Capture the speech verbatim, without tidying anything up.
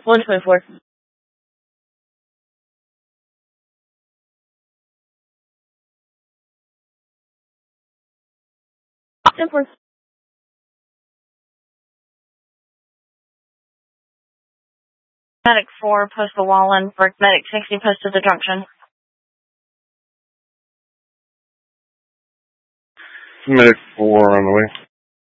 one twenty-four. ten four. Medic four, post the Wallen. Medic sixty, post to the junction. Medic four on the way.